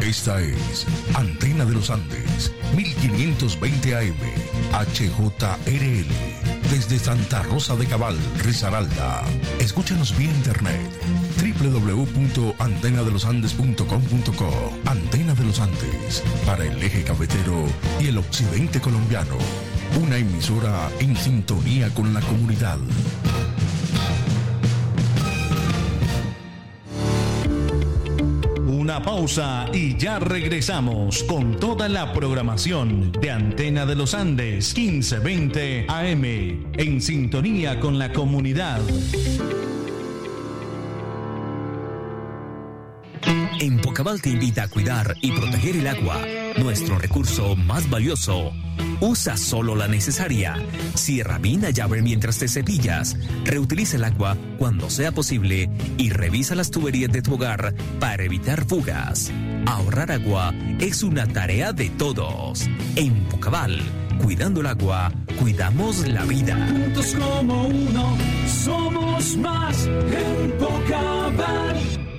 Esta es Antena de los Andes, 1520 AM, HJRL, desde Santa Rosa de Cabal, Risaralda. Escúchanos vía internet, www.antenadelosandes.com.co. Antena de los Andes, para el eje cafetero y el occidente colombiano. Una emisora en sintonía con la comunidad. Una pausa y ya regresamos con toda la programación de Antena de los Andes 1520 AM, en sintonía con la comunidad. Empocabal te invita a cuidar y proteger el agua, nuestro recurso más valioso. Usa solo la necesaria. Cierra bien la llave mientras te cepillas. Reutiliza el agua cuando sea posible y revisa las tuberías de tu hogar para evitar fugas. Ahorrar agua es una tarea de todos. Empocabal, cuidando el agua, cuidamos la vida. Juntos como uno, somos más. Empocabal.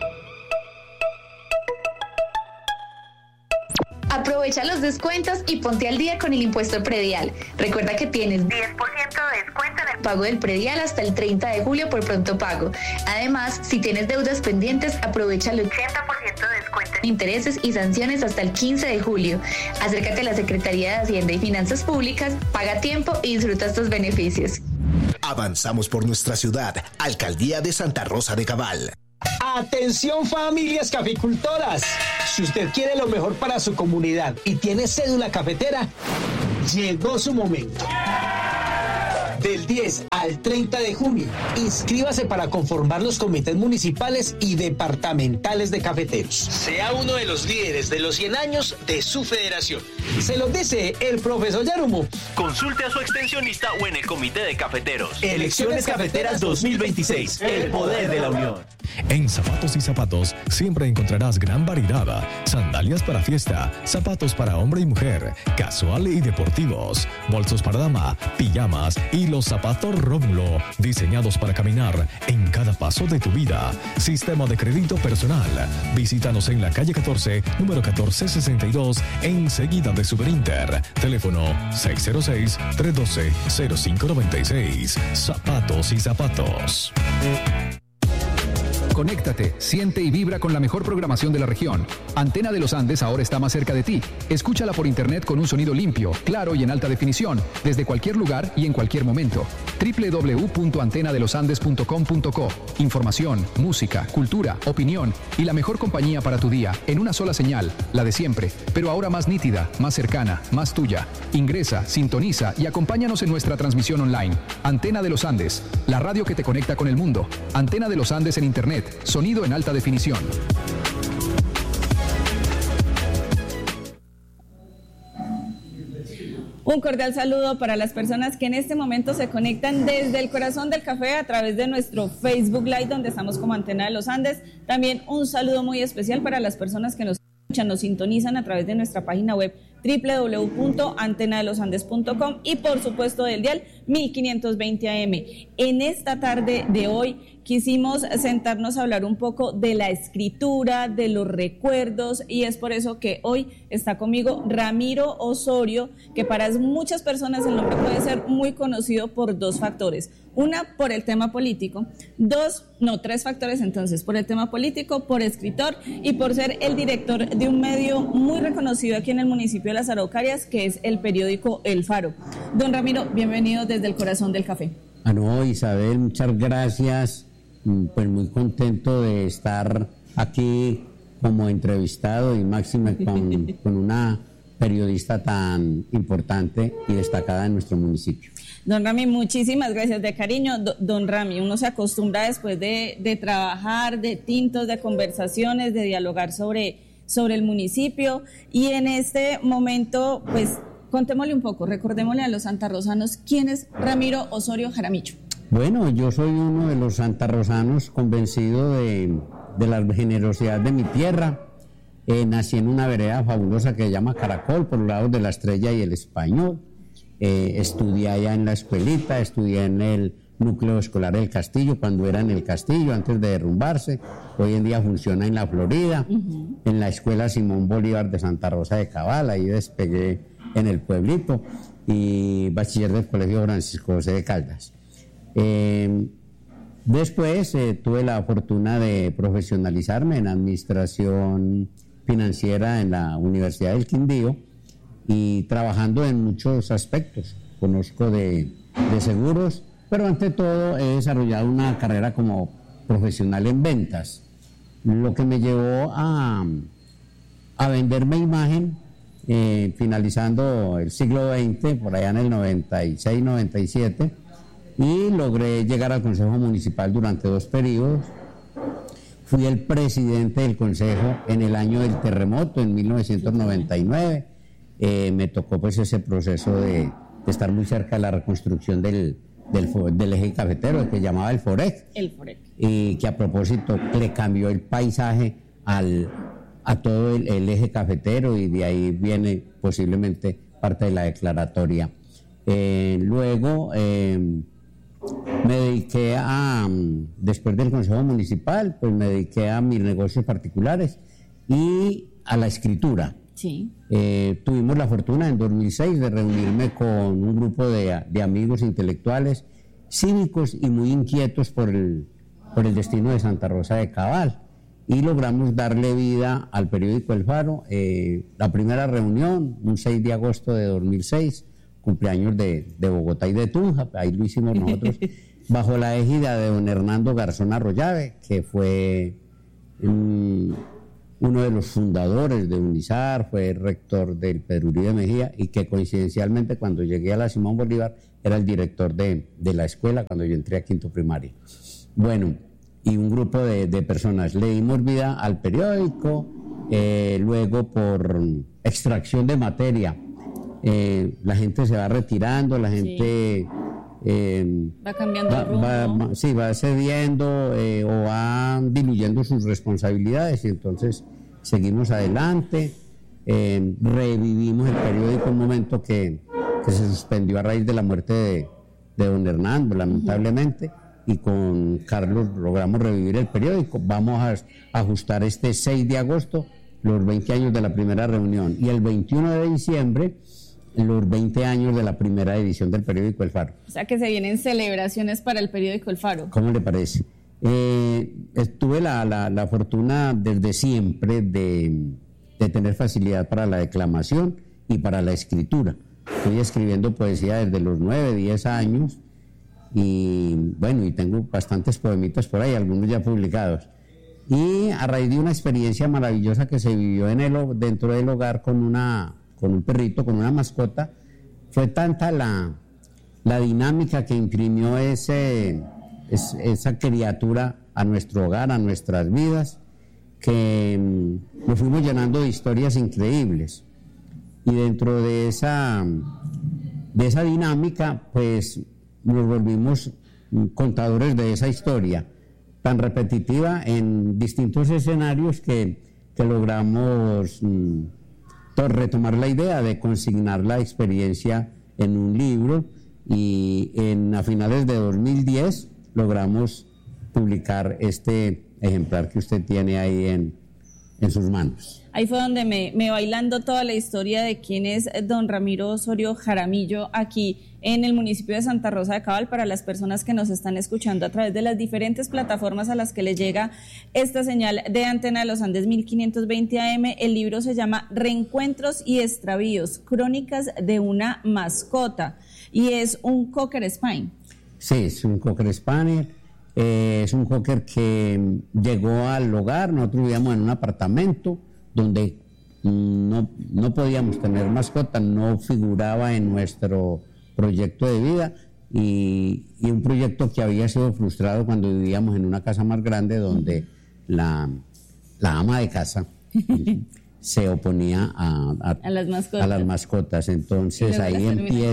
Aprovecha los descuentos y ponte al día con el impuesto predial. Recuerda que tienes 10% de descuento en el pago del predial hasta el 30 de julio por pronto pago. Además, si tienes deudas pendientes, aprovecha el 80% de descuento en intereses y sanciones hasta el 15 de julio. Acércate a la Secretaría de Hacienda y Finanzas Públicas, paga a tiempo y disfruta estos beneficios. Avanzamos por nuestra ciudad. Alcaldía de Santa Rosa de Cabal. Atención, familias caficultoras. Si usted quiere lo mejor para su comunidad y tiene cédula cafetera, llegó su momento. Del 10 al 30 de junio, inscríbase para conformar los comités municipales y departamentales de cafeteros. Sea uno de los líderes de los 100 años de su federación. Se lo dice el profesor Yarumo. Consulte a su extensionista o en el comité de cafeteros. Elecciones Cafeteras 2026, el poder de la unión. En Zapatos y Zapatos siempre encontrarás gran variedad. Sandalias para fiesta, zapatos para hombre y mujer, casual y deportivos, bolsos para dama, pijamas y los zapatos Rómulo, diseñados para caminar en cada paso de tu vida. Sistema de crédito personal. Visítanos en la calle 14, número 1462, enseguida de Superinter. Teléfono 606-312-0596. Zapatos y Zapatos. Conéctate, siente y vibra con la mejor programación de la región. Antena de los Andes ahora está más cerca de ti. Escúchala por internet con un sonido limpio, claro y en alta definición, desde cualquier lugar y en cualquier momento. www.antenadelosandes.com.co. Información, música, cultura, opinión y la mejor compañía para tu día en una sola señal, la de siempre, pero ahora más nítida, más cercana, más tuya. Ingresa, sintoniza y acompáñanos en nuestra transmisión online. Antena de los Andes, la radio que te conecta con el mundo. Antena de los Andes en internet. Sonido en alta definición. Un cordial saludo para las personas que en este momento se conectan desde el corazón del café a través de nuestro Facebook Live, donde estamos como Antena de los Andes. También un saludo muy especial para las personas que nos escuchan, nos sintonizan a través de nuestra página web www.antenadelosandes.com y por supuesto del dial 1520 AM. En esta tarde de hoy quisimos sentarnos a hablar un poco de la escritura, de los recuerdos, y es por eso que hoy está conmigo Ramiro Osorio, que para muchas personas el nombre puede ser muy conocido por dos factores. Una, por el tema político. Tres factores entonces, por el tema político, por escritor y por ser el director de un medio muy reconocido aquí en el municipio de Las Araucarias, que es el periódico El Faro. Don Ramiro, bienvenido desde el corazón del café. No, Isabel, muchas gracias. Pues muy contento de estar aquí como entrevistado y máxima con una periodista tan importante y destacada en nuestro municipio. Don Rami, muchísimas gracias, de cariño. Don Rami, uno se acostumbra después de trabajar, de tintos, de conversaciones, de dialogar sobre el municipio, y en este momento, pues, contémosle un poco, recordémosle a los santarrosanos quién es Ramiro Osorio Jaramillo. Bueno, yo soy uno de los santarrosanos convencido de la generosidad de mi tierra. Nací en una vereda fabulosa que se llama Caracol, por los lados de la Estrella y el Español. Estudié allá en la escuelita, estudié en núcleo escolar El Castillo, cuando era en El Castillo, antes de derrumbarse. Hoy en día funciona en la Florida, en la Escuela Simón Bolívar de Santa Rosa de Cabal, ahí despegué en el pueblito, y bachiller del Colegio Francisco José de Caldas. Después tuve la fortuna de profesionalizarme en administración financiera en la Universidad del Quindío y trabajando en muchos aspectos. Conozco de seguros, pero ante todo he desarrollado una carrera como profesional en ventas, lo que me llevó a venderme imagen finalizando el siglo XX, por allá en el 96-97, y logré llegar al Consejo Municipal durante 2 periodos. Fui el presidente del Consejo en el año del terremoto, en 1999. Me tocó pues ese proceso de estar muy cerca de la reconstrucción del eje cafetero, que llamaba el FOREC. Y que a propósito le cambió el paisaje a todo el eje cafetero, y de ahí viene posiblemente parte de la declaratoria. Luego me dediqué después del Consejo Municipal, pues me dediqué a mis negocios particulares y a la escritura. Sí. Tuvimos la fortuna en 2006 de reunirme con un grupo de amigos intelectuales, cívicos y muy inquietos por el destino de Santa Rosa de Cabal, y logramos darle vida al periódico El Faro. La primera reunión, un 6 de agosto de 2006, cumpleaños de Bogotá y de Tunja, ahí lo hicimos nosotros, bajo la égida de don Hernando Garzón Arroyave, que fue uno de los fundadores de UNISAR, fue rector del Pedro Uribe Mejía, y que coincidencialmente cuando llegué a la Simón Bolívar era el director de la escuela cuando yo entré a quinto primaria. Bueno, y un grupo de personas. Le dimos vida al periódico, luego por extracción de materia, la gente se va retirando, la gente va cambiando el rumbo. Va cediendo o va diluyendo sus responsabilidades, y entonces seguimos adelante. Revivimos el periódico un momento que se suspendió a raíz de la muerte de don Hernando, lamentablemente, y con Carlos logramos revivir el periódico. Vamos a ajustar este 6 de agosto los 20 años de la primera reunión, y el 21 de diciembre los 20 años de la primera edición del periódico El Faro. O sea que se vienen celebraciones para el periódico El Faro. ¿Cómo le parece? Tuve la fortuna desde siempre de tener facilidad para la declamación y para la escritura. Estoy escribiendo poesía desde los 9, 10 años, y bueno, y tengo bastantes poemitas por ahí, algunos ya publicados. Y a raíz de una experiencia maravillosa que se vivió dentro del hogar con un perrito, con una mascota, fue tanta la dinámica que imprimió esa criatura a nuestro hogar, a nuestras vidas, que nos fuimos llenando de historias increíbles. Y dentro de esa dinámica, pues nos volvimos contadores de esa historia tan repetitiva en distintos escenarios que logramos retomar la idea de consignar la experiencia en un libro, y a finales de 2010 logramos publicar este ejemplar que usted tiene ahí en sus manos. Ahí fue donde me bailando toda la historia de quién es don Ramiro Osorio Jaramillo aquí en el municipio de Santa Rosa de Cabal, para las personas que nos están escuchando a través de las diferentes plataformas a las que les llega esta señal de Antena de los Andes 1520 AM. El libro se llama Reencuentros y Extravíos, Crónicas de una Mascota, y es un Cocker Spaniel. Sí, es un Cocker Spaniel. Es un cocker que llegó al hogar. Nosotros vivíamos en un apartamento donde no podíamos tener mascota, no figuraba en nuestro proyecto de vida, y un proyecto que había sido frustrado cuando vivíamos en una casa más grande, donde la ama de casa se oponía a las mascotas. Entonces ahí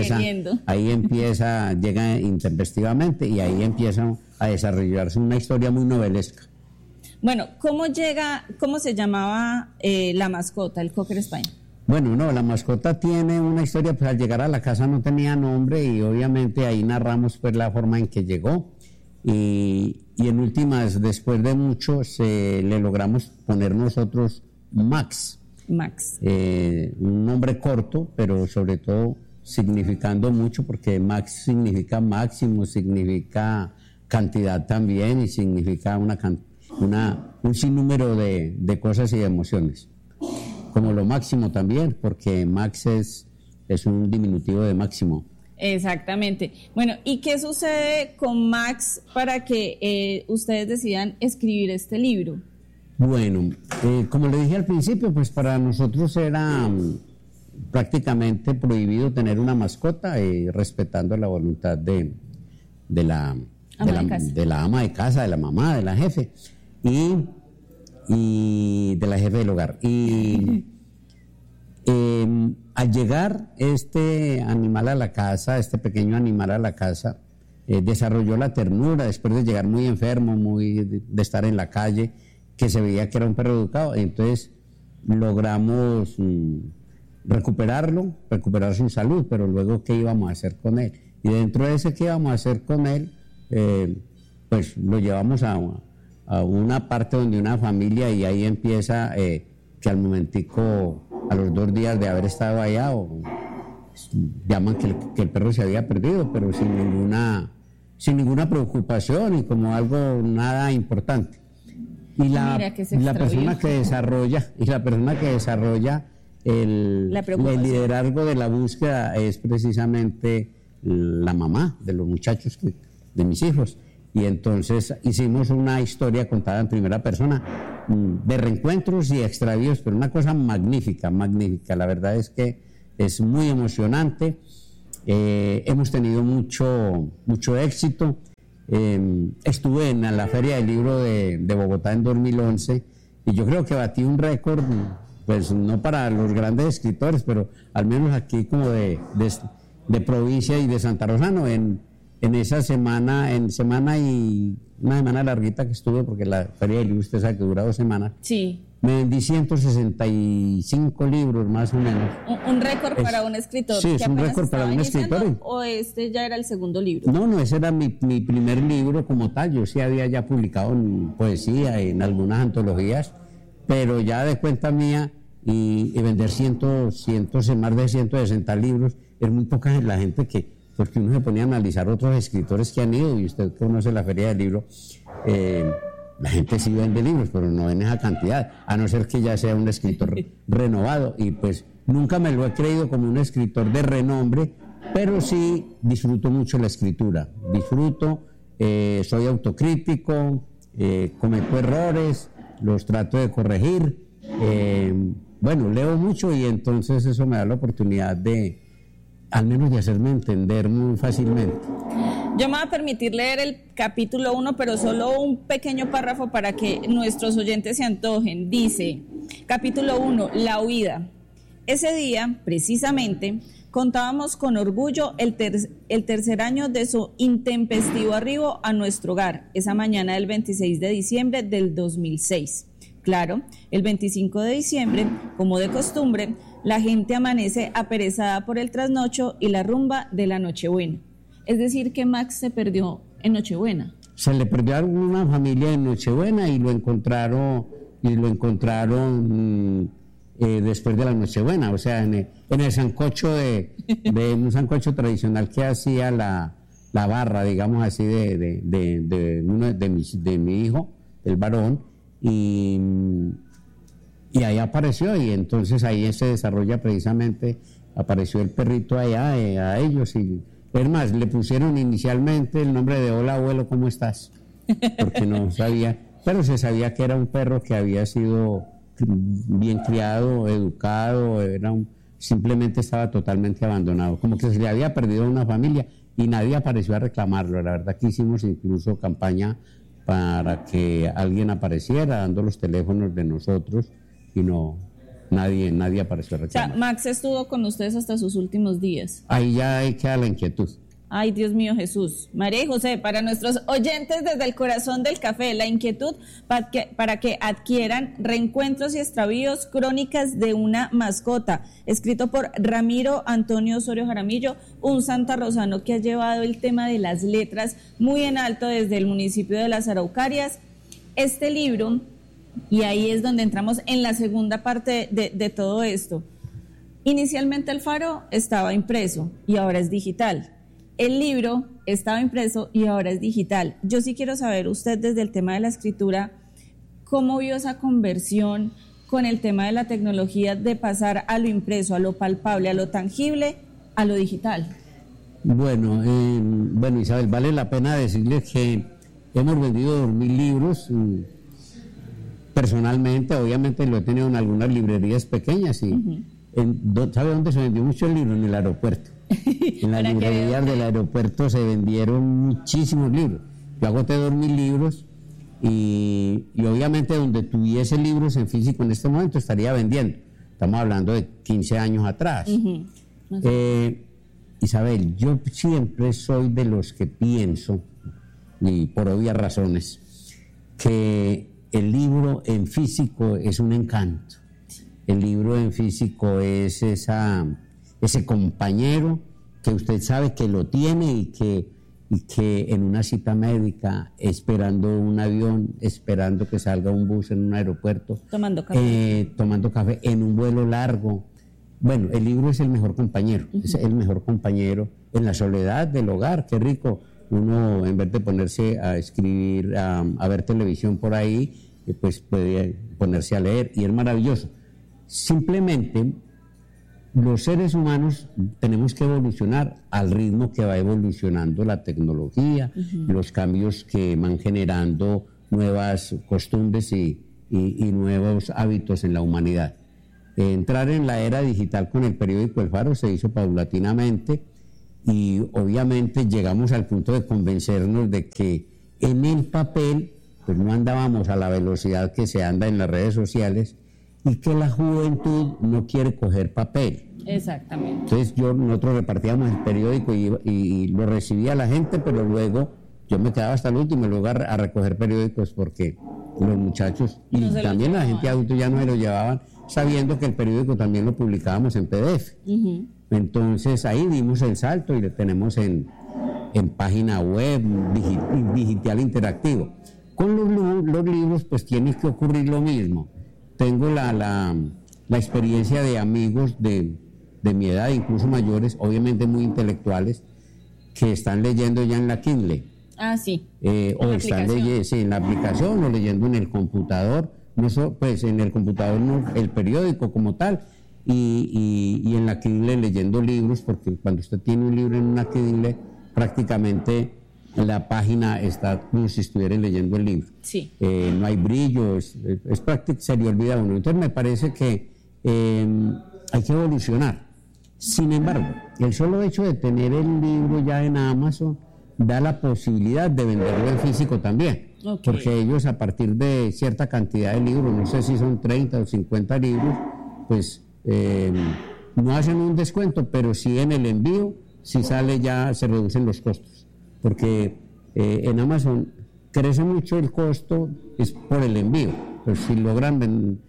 empieza, llega intempestivamente, y ahí empieza a desarrollarse una historia muy novelesca. Bueno, ¿cómo se llamaba la mascota, el Cocker Spaniel? Bueno, no, la mascota tiene una historia, pues al llegar a la casa no tenía nombre y obviamente ahí narramos pues la forma en que llegó y en últimas, después de mucho, le logramos poner nosotros Max. Un nombre corto, pero sobre todo significando mucho, porque Max significa máximo, significa cantidad también y significa un sinnúmero de cosas y de emociones. Como lo máximo también, porque Max es un diminutivo de máximo. Exactamente. Bueno, ¿y qué sucede con Max para que ustedes decidan escribir este libro? Bueno, como le dije al principio, pues para nosotros era prácticamente prohibido tener una mascota, respetando la voluntad de la ama de casa, de la mamá, de la jefe y de la jefe del hogar. Y al llegar este animal a la casa, este pequeño animal a la casa, desarrolló la ternura después de llegar muy enfermo, de estar en la calle, que se veía que era un perro educado. Entonces logramos recuperar su salud, pero luego ¿qué íbamos a hacer con él? Y dentro de ese ¿qué íbamos a hacer con él? Pues lo llevamos a una parte donde una familia, y ahí empieza que al momentico, a los 2 días de haber estado allá, llaman que el perro se había perdido, pero sin ninguna preocupación y como algo nada importante. Y la persona que desarrolla el liderazgo de la búsqueda es precisamente la mamá de los muchachos, de mis hijos. Y entonces hicimos una historia contada en primera persona de reencuentros y extravíos, pero una cosa magnífica. La verdad es que es muy emocionante. Hemos tenido mucho éxito. Estuve en la Feria del Libro de Bogotá en 2011 y yo creo que batí un récord, pues no para los grandes escritores, pero al menos aquí como de provincia y de Santa Rosa, ¿no? En esa semana, una semana larguita que estuve, porque la Feria del Libro usted sabe que dura 2 semanas. Sí. Me vendí 165 libros más o menos. Un récord para un escritor. Sí, es un récord para un escritor. ¿O este ya era el segundo libro? No, ese era mi primer libro como tal. Yo sí había ya publicado en poesía, en algunas antologías, pero ya de cuenta mía y vender más de 160 libros, es muy poca la gente porque uno se ponía a analizar otros escritores que han ido, y usted conoce la Feria del Libro, la gente sí vende libros, pero no en esa cantidad, a no ser que ya sea un escritor renovado, y pues nunca me lo he creído como un escritor de renombre, pero sí disfruto mucho la escritura, soy autocrítico, cometo errores, los trato de corregir, leo mucho y entonces eso me da la oportunidad al menos de hacerme entender muy fácilmente. Yo me voy a permitir leer el capítulo 1, pero solo un pequeño párrafo para que nuestros oyentes se antojen. Dice, capítulo 1, la huida. Ese día, precisamente, contábamos con orgullo el tercer año de su intempestivo arribo a nuestro hogar, esa mañana del 26 de diciembre del 2006. Claro, el 25 de diciembre, como de costumbre, la gente amanece aperezada por el trasnocho y la rumba de la Nochebuena. Es decir, que Max se perdió en Nochebuena. Se le perdió a una familia en Nochebuena y lo encontraron después de la Nochebuena, o sea, en el sancocho de un sancocho tradicional que hacía la barra, digamos así, de mi hijo, el varón. Y ahí apareció, y entonces ahí se desarrolla precisamente, apareció el perrito allá a ellos, y es más, le pusieron inicialmente el nombre de hola abuelo, ¿cómo estás? Porque no sabía, pero se sabía que era un perro que había sido bien criado, educado, simplemente estaba totalmente abandonado, como que se le había perdido una familia y nadie apareció a reclamarlo. La verdad que hicimos incluso campaña para que alguien apareciera dando los teléfonos de nosotros y nadie apareció a reclamar. O sea, Max estuvo con ustedes hasta sus últimos días. Ahí ya queda la inquietud. Ay, Dios mío, Jesús. María y José, para nuestros oyentes desde el corazón del café, la inquietud para que adquieran Reencuentros y extravíos, crónicas de una mascota, escrito por Ramiro Antonio Osorio Jaramillo, un santarrosano que ha llevado el tema de las letras muy en alto desde el municipio de Las Araucarias. Este libro, y ahí es donde entramos en la segunda parte de todo esto. Inicialmente el Faro estaba impreso y ahora es digital. El libro estaba impreso y ahora es digital. Yo sí quiero saber, usted desde el tema de la escritura, ¿cómo vio esa conversión con el tema de la tecnología de pasar a lo impreso, a lo palpable, a lo tangible, a lo digital? Bueno, Isabel, vale la pena decirles que hemos vendido 2.000 libros. Personalmente, obviamente lo he tenido en algunas librerías pequeñas. Y ¿sabe dónde se vendió mucho el libro? En el aeropuerto. En las librerías del aeropuerto se vendieron muchísimos libros. Yo agoté 2.000 libros y obviamente donde tuviese libros en físico en este momento estaría vendiendo. Estamos hablando de 15 años atrás. Isabel, yo siempre soy de los que pienso, y por obvias razones, que el libro en físico es un encanto. El libro en físico es ese compañero que usted sabe que lo tiene y que en una cita médica, esperando un avión, esperando que salga un bus en un aeropuerto, tomando café en un vuelo largo. Bueno, el libro es el mejor compañero, es el mejor compañero en la soledad del hogar. Qué rico uno, en vez de ponerse a escribir, a ver televisión por ahí, pues puede ponerse a leer, y es maravilloso. Simplemente los seres humanos tenemos que evolucionar al ritmo que va evolucionando la tecnología, los cambios que van generando nuevas costumbres y nuevos hábitos en la humanidad. Entrar en la era digital con el periódico El Faro se hizo paulatinamente, y obviamente llegamos al punto de convencernos de que en el papel pues no andábamos a la velocidad que se anda en las redes sociales, y que la juventud no quiere coger papel. Exactamente. Entonces nosotros repartíamos el periódico y lo recibía la gente, pero luego yo me quedaba hasta el último lugar a recoger periódicos, porque los muchachos y también la gente adulta ya no se lo llevaban, sabiendo que el periódico también lo publicábamos en PDF. Entonces ahí dimos el salto y lo tenemos en página web, digital interactivo. Con los libros pues tiene que ocurrir lo mismo. Tengo la experiencia de amigos de mi edad, incluso mayores, obviamente muy intelectuales, que están leyendo ya en la Kindle. Ah, sí. O están leyendo en la aplicación, o leyendo en el computador. Pues en el computador no, el periódico como tal, y en la Kindle leyendo libros, porque cuando usted tiene un libro en una Kindle, prácticamente la página está como si estuviera leyendo el libro. Sí. No hay brillo, es práctico, se le olvida a uno. Entonces me parece que hay que evolucionar. Sin embargo, el solo hecho de tener el libro ya en Amazon da la posibilidad de venderlo en físico también. Porque ellos, a partir de cierta cantidad de libros, no sé si son 30 o 50 libros, pues no hacen un descuento, pero sí en el envío, si sale ya se reducen los costos. Porque en Amazon crece mucho el costo, es por el envío. Pero si logran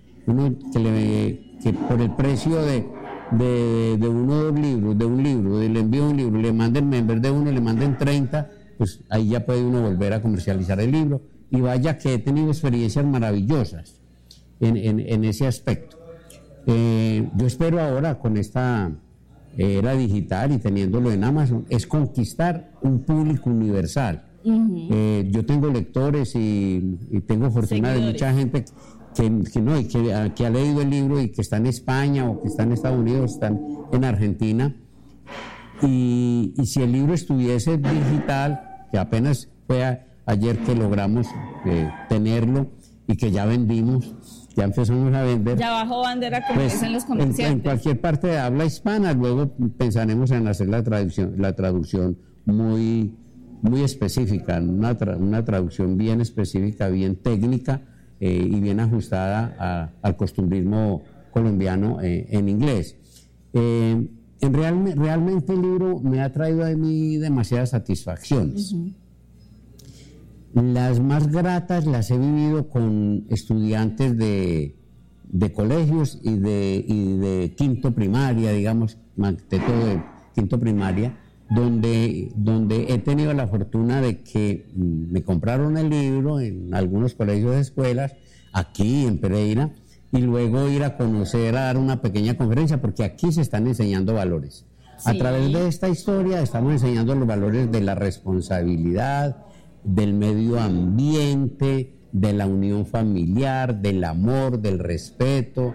que por el precio de uno o dos libros, de un libro, del envío de un libro, le manden, en vez de uno le manden 30, pues ahí ya puede uno volver a comercializar el libro. Y vaya que he tenido experiencias maravillosas en ese aspecto. Yo espero ahora, con esta era digital y teniéndolo en Amazon, es conquistar un público universal. Yo tengo lectores y tengo fortuna de mucha gente que ha leído el libro y que está en España o que está en Estados Unidos, están en Argentina. Y si el libro estuviese digital, que apenas fue ayer que logramos tenerlo y que ya vendimos, ya empezamos a vender. Ya bajó bandera, como pues, dicen los comerciantes. En cualquier parte de habla hispana, luego pensaremos en hacer la traducción muy, muy específica, una traducción bien específica, bien técnica y bien ajustada al costumbrismo colombiano en inglés. realmente el libro me ha traído a mí demasiadas satisfacciones. Las más gratas las he vivido con estudiantes de colegios y de quinto primaria, digamos, de todo de quinto primaria, donde he tenido la fortuna de que me compraron el libro en algunos colegios de escuelas, aquí en Pereira, y luego ir a conocer, a dar una pequeña conferencia, porque aquí se están enseñando valores. Sí. A través de esta historia estamos enseñando los valores de la responsabilidad, del medio ambiente, de la unión familiar, del amor, del respeto,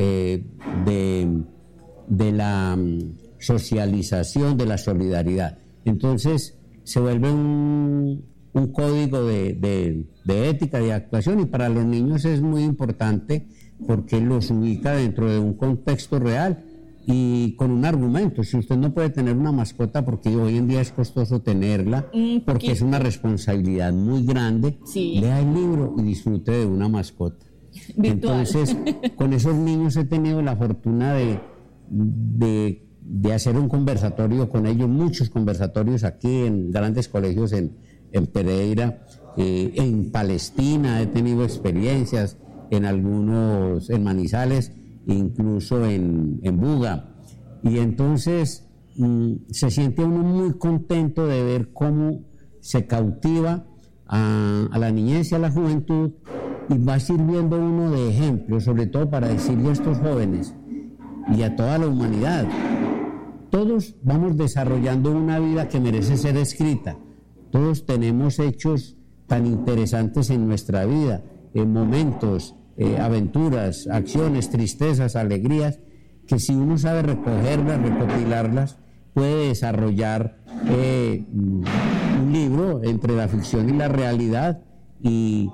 de la socialización, de la solidaridad. Entonces se vuelve un código de ética, de actuación, y para los niños es muy importante porque los ubica dentro de un contexto real y con un argumento. Si usted no puede tener una mascota porque hoy en día es costoso tenerla, porque es una responsabilidad muy grande, lea el libro y disfrute de una mascota. Virtual. Entonces, con esos niños he tenido la fortuna de hacer un conversatorio con ellos, muchos conversatorios aquí en grandes colegios en Pereira, en Palestina he tenido experiencias, en algunos, en Manizales, incluso en Buga, y entonces se siente uno muy contento de ver cómo se cautiva a la niñez y a la juventud, y va sirviendo uno de ejemplo, sobre todo para decirle a estos jóvenes y a toda la humanidad: todos vamos desarrollando una vida que merece ser escrita, todos tenemos hechos tan interesantes en nuestra vida, en momentos, aventuras, acciones, tristezas, alegrías, que si uno sabe recogerlas, recopilarlas, puede desarrollar un libro entre la ficción y la realidad y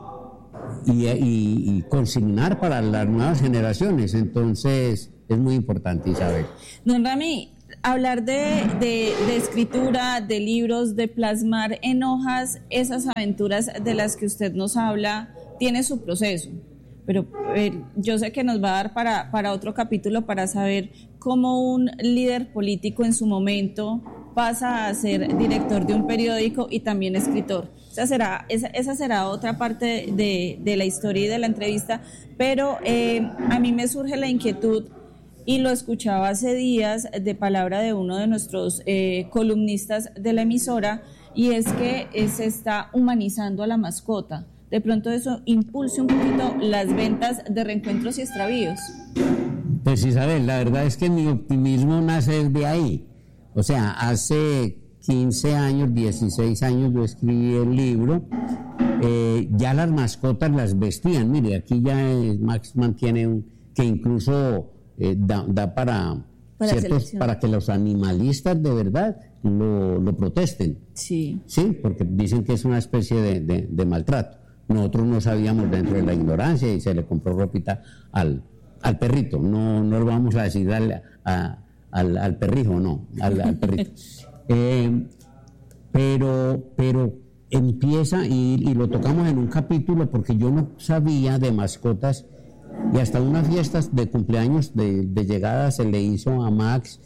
consignar para las nuevas generaciones. Entonces es muy importante, Isabel. Don Rami, hablar de escritura, de libros, de plasmar en hojas esas aventuras de las que usted nos habla, tiene su proceso. Pero yo sé que nos va a dar para otro capítulo para saber cómo un líder político en su momento pasa a ser director de un periódico y también escritor. Esa será otra parte de la historia y de la entrevista, pero a mí me surge la inquietud, y lo escuchaba hace días de palabra de uno de nuestros columnistas de la emisora, y es que se está humanizando a la mascota. De pronto eso impulse un poquito las ventas de Reencuentros y Extravíos. Pues Isabel, la verdad es que mi optimismo nace desde ahí. O sea, hace 15 años, 16 años yo escribí el libro, ya las mascotas las vestían. Mire, aquí ya Max mantiene que incluso da para que los animalistas de verdad lo protesten. Sí, porque dicen que es una especie de maltrato. Nosotros no sabíamos dentro de la ignorancia y se le compró ropita al perrito. No lo vamos a decir al perrijo, no, al perrito. Pero empieza, y lo tocamos en un capítulo, porque yo no sabía de mascotas, y hasta unas fiestas de cumpleaños de llegada se le hizo a Max,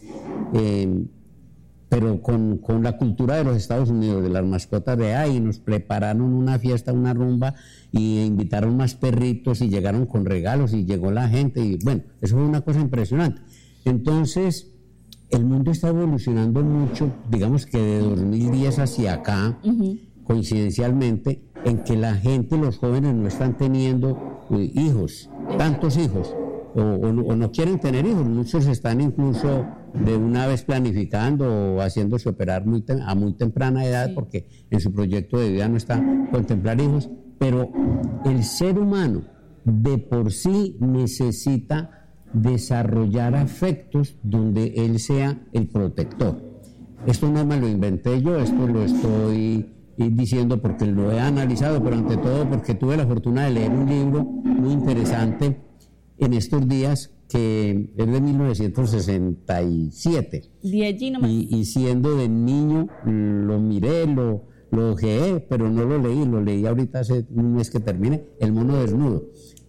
pero con la cultura de los Estados Unidos, de las mascotas de ahí, nos prepararon una fiesta, una rumba, y invitaron más perritos y llegaron con regalos y llegó la gente, y bueno, eso fue una cosa impresionante. Entonces, el mundo está evolucionando mucho, digamos que de 2010 hacia acá, coincidencialmente, en que la gente, los jóvenes no están teniendo hijos, tantos hijos, o no quieren tener hijos. Muchos están incluso de una vez planificando o haciéndose operar a muy temprana edad, porque en su proyecto de vida no está contemplar hijos. Pero el ser humano de por sí necesita desarrollar afectos donde él sea el protector. Esto no me lo inventé yo, esto lo estoy diciendo porque lo he analizado, pero ante todo porque tuve la fortuna de leer un libro muy interesante en estos días, que es de 1967. Y siendo de niño lo miré, lo ojeé, pero no lo leí ahorita hace un mes que termine, El mono desnudo.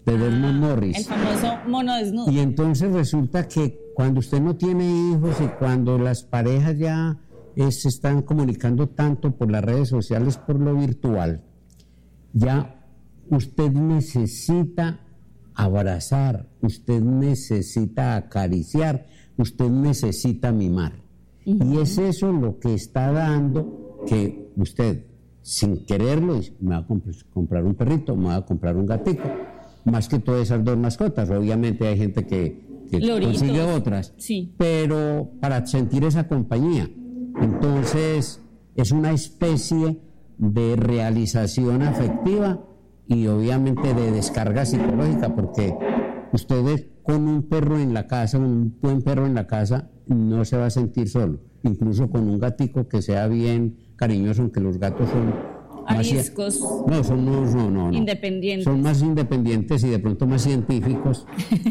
de Desmond Morris. El famoso mono desnudo. Y entonces resulta que cuando usted no tiene hijos y cuando las parejas ya se están comunicando tanto por las redes sociales, por lo virtual, ya usted necesita abrazar, usted necesita acariciar, usted necesita mimar. Y es eso lo que está dando que usted, sin quererlo, dice, me va a comprar un perrito, me va a comprar un gatito, más que todas esas dos mascotas. Obviamente hay gente que consigue otras, sí, pero para sentir esa compañía. Entonces es una especie de realización afectiva y obviamente de descarga psicológica, porque ustedes con un perro en la casa, un buen perro en la casa, no se va a sentir solo. Incluso con un gatico que sea bien cariñoso, aunque los gatos son ariscos. No. Independientes. Son más independientes y de pronto más científicos.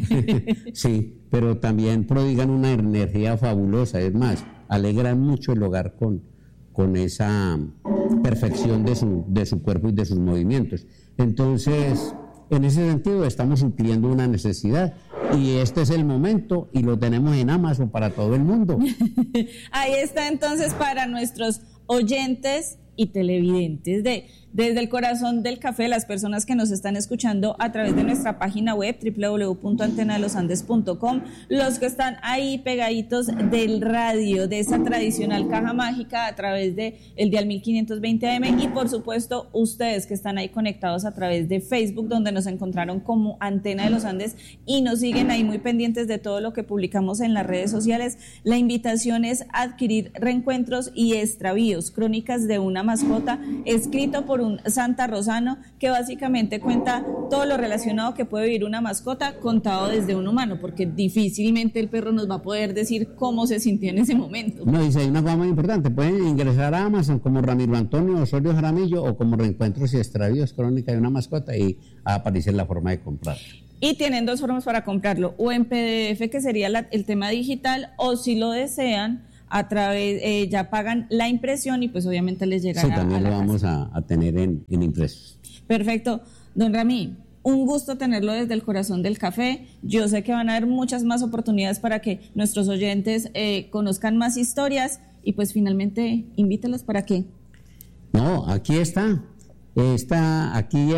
Sí, pero también prodigan una energía fabulosa. Es más, alegran mucho el hogar con esa perfección de su cuerpo y de sus movimientos. Entonces, en ese sentido, estamos supliendo una necesidad. Y este es el momento y lo tenemos en Amazon para todo el mundo. Ahí está entonces para nuestros oyentes y televidentes desde el corazón del café, las personas que nos están escuchando a través de nuestra página web www.antenadelosandes.com, los que están ahí pegaditos del radio, de esa tradicional caja mágica a través de el dial 1520 AM, y por supuesto ustedes que están ahí conectados a través de Facebook, donde nos encontraron como Antena de los Andes y nos siguen ahí muy pendientes de todo lo que publicamos en las redes sociales. La invitación es adquirir Reencuentros y Extravíos, crónicas de una mascota, escrito por un santarrosano que básicamente cuenta todo lo relacionado que puede vivir una mascota contado desde un humano, porque difícilmente el perro nos va a poder decir cómo se sintió en ese momento. No, dice, hay una cosa muy importante, pueden ingresar a Amazon como Ramiro Antonio Osorio Jaramillo o como Reencuentros y Extravíos, crónica de una mascota, y aparece la forma de comprar. Y tienen dos formas para comprarlo, o en PDF, que sería el tema digital, o si lo desean, a través, ya pagan la impresión y pues obviamente les llegará. Sí, también lo vamos a tener en impresos. Perfecto. Don Rami, un gusto tenerlo desde el corazón del café. Yo sé que van a haber muchas más oportunidades para que nuestros oyentes conozcan más historias y pues finalmente invítelos para que... No, aquí está. Aquí